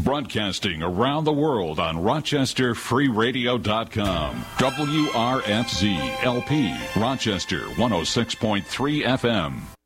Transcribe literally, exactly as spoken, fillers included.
Broadcasting around the world on Rochester Free Radio dot com. W R F Z L P, Rochester one oh six point three F M.